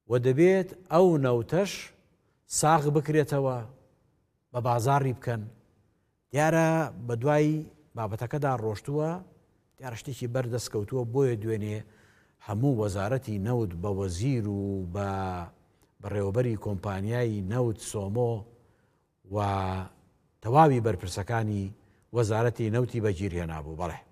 و دەبێت ئەو نەوتەش ساغ بکرێتەوە بە بازاڕی بکەن. دیارە بە دوای بابەتەکەدا ڕۆشتووە، دیارە شتێکی بەردەستکەوتووە، بۆیە دوێنێ هەموو وەزارەتی نەوت بە وەزیر و بە بەڕێوەبەری کۆمپانیای نەوت سۆمۆ و تەواوی بەرپرسەکانی وەزارەتی نەوتی بەگیرهێنابوو. بەڵێ